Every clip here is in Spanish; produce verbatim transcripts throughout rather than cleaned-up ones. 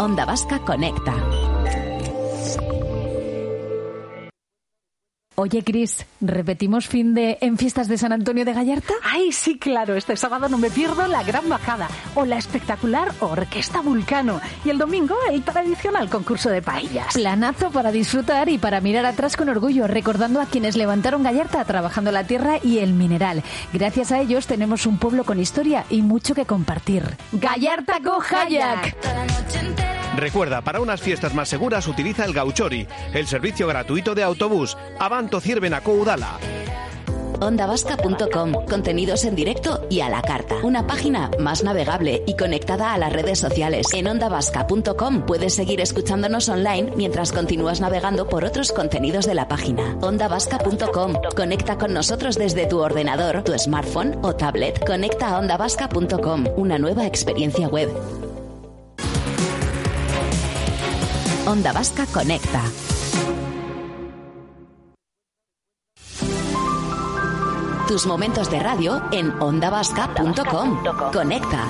Onda Vasca Conecta. Oye, Cris, ¿repetimos fin de en Fiestas de San Antonio de Gallarta? Ay, sí, claro. Este sábado no me pierdo la Gran Bajada o la espectacular Orquesta Vulcano. Y el domingo el tradicional concurso de paellas. Planazo para disfrutar y para mirar atrás con orgullo, recordando a quienes levantaron Gallarta trabajando la tierra y el mineral. Gracias a ellos tenemos un pueblo con historia y mucho que compartir. ¡Gallarta con Kayak! Recuerda, para unas fiestas más seguras utiliza el Gauchori, el servicio gratuito de autobús. Abanto Ciervenaco Udala. onda vasca punto com, contenidos en directo y a la carta. Una página más navegable y conectada a las redes sociales. En onda vasca punto com puedes seguir escuchándonos online mientras continúas navegando por otros contenidos de la página. onda vasca punto com. Conecta con nosotros desde tu ordenador, tu smartphone o tablet. Conecta a onda vasca punto com, una nueva experiencia web. Onda Vasca Conecta. Tus momentos de radio en onda vasca punto com. Conecta.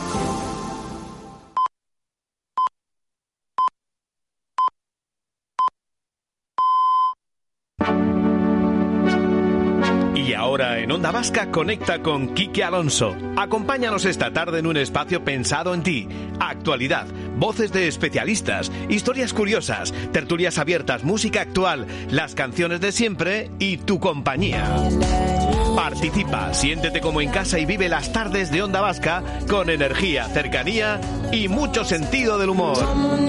Y ahora en Onda Vasca conecta con Quique Alonso. Acompáñanos esta tarde en un espacio pensado en ti. Actualidad, voces de especialistas, historias curiosas, tertulias abiertas, música actual, las canciones de siempre y tu compañía. Participa, siéntete como en casa y vive las tardes de Onda Vasca con energía, cercanía y mucho sentido del humor.